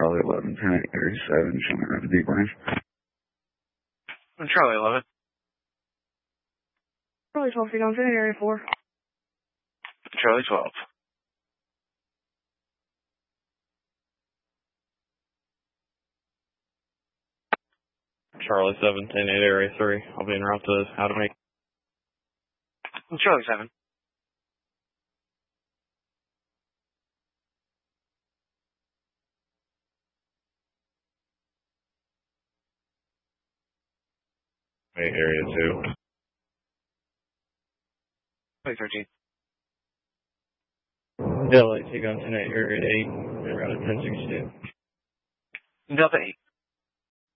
Charlie 11, 10, Area 7, showing around the deep range. Charlie 11. Charlie 12, feet on 10, Area 4. Charlie 12. Charlie 7, 10, 8, Area 3. I'll be en route to how to make. Charlie 7. Area 2. Charlie 13. Delta 8, Gun 10, 8, Area 8. Around at 1062. Delta 8.